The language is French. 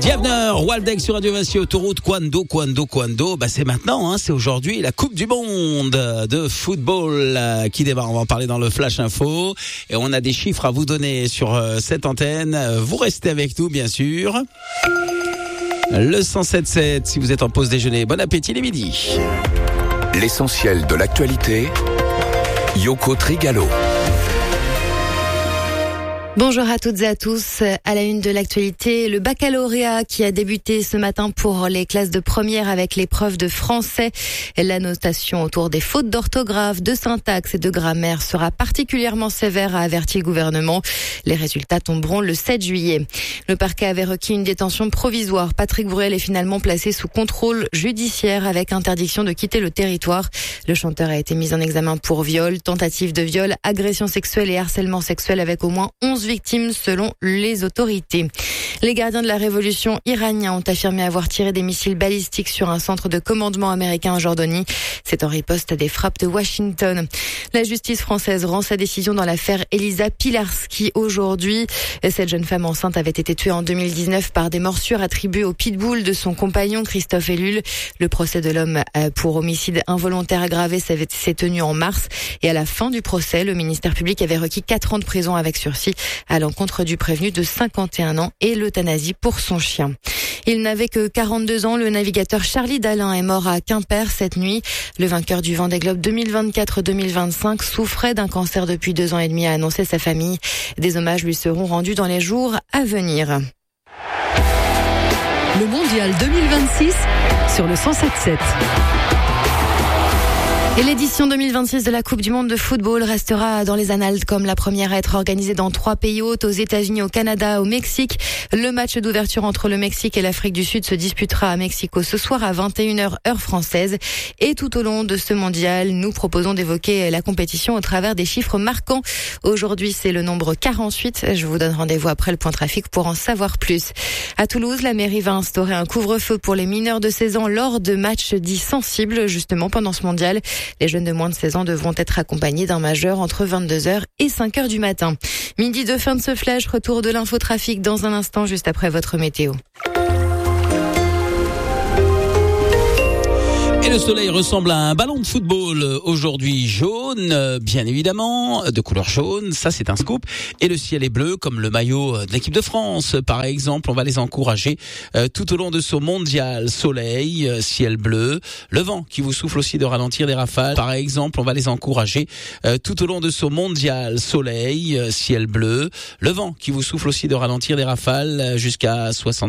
Diavener, Waldeck sur Radio Vinci Autoroute, Quando. C'est maintenant, c'est aujourd'hui la Coupe du Monde de football qui démarre. On va en parler dans le Flash Info et on a des chiffres à vous donner sur cette antenne. Vous restez avec nous, bien sûr. Le 107.7 si vous êtes en pause déjeuner. Bon appétit les midis. L'essentiel de l'actualité, Yoko Trigalo. Bonjour à toutes et à tous. À la une de l'actualité, le baccalauréat qui a débuté ce matin pour les classes de première avec l'épreuve de français. La notation autour des fautes d'orthographe, de syntaxe et de grammaire sera particulièrement sévère, a averti le gouvernement. Les résultats tomberont le 7 juillet. Le parquet avait requis une détention provisoire. Patrick Bruel est finalement placé sous contrôle judiciaire avec interdiction de quitter le territoire. Le chanteur a été mis en examen pour viol, tentative de viol, agression sexuelle et harcèlement sexuel avec au moins 11 victimes selon les autorités. Les gardiens de la révolution iraniens ont affirmé avoir tiré des missiles balistiques sur un centre de commandement américain en Jordanie. C'est en riposte à des frappes de Washington. La justice française rend sa décision dans l'affaire Elisa Pilarski aujourd'hui. Cette jeune femme enceinte avait été tuée en 2019 par des morsures attribuées au pitbull de son compagnon Christophe Ellul. Le procès de l'homme pour homicide involontaire aggravé s'est tenu en mars. Et à la fin du procès, le ministère public avait requis 4 ans de prison avec sursis à l'encontre du prévenu de 51 ans et l'euthanasie pour son chien. Il n'avait que 42 ans. Le navigateur Charlie Dalin est mort à Quimper cette nuit. Le vainqueur du Vendée Globe 2024-2025 souffrait d'un cancer depuis 2 ans et demi, a annoncé sa famille. Des hommages lui seront rendus dans les jours à venir. Le Mondial 2026 sur le 107.7. Et l'édition 2026 de la Coupe du Monde de football restera dans les annales comme la première à être organisée dans 3 pays hôtes, aux États-Unis, au Canada, au Mexique. Le match d'ouverture entre le Mexique et l'Afrique du Sud se disputera à Mexico ce soir à 21h heure française. Et tout au long de ce mondial, nous proposons d'évoquer la compétition au travers des chiffres marquants. Aujourd'hui, c'est le nombre 48. Je vous donne rendez-vous après le point trafic pour en savoir plus. À Toulouse, la mairie va instaurer un couvre-feu pour les mineurs de 16 ans lors de matchs dits sensibles, justement pendant ce mondial. Les jeunes de moins de 16 ans devront être accompagnés d'un majeur entre 22h et 5h du matin. Midi de fin de ce flash, retour de l'infotrafic dans un instant, juste après votre météo. Et le soleil ressemble à un ballon de football aujourd'hui jaune, bien évidemment, de couleur jaune, ça c'est un scoop. Et le ciel est bleu comme le maillot de l'équipe de France. Par exemple, on va les encourager tout au long de ce mondial. Soleil, ciel bleu, le vent qui vous souffle aussi de ralentir des rafales. Par exemple, on va les encourager tout au long de ce mondial. Soleil, ciel bleu, le vent qui vous souffle aussi de ralentir des rafales jusqu'à 60.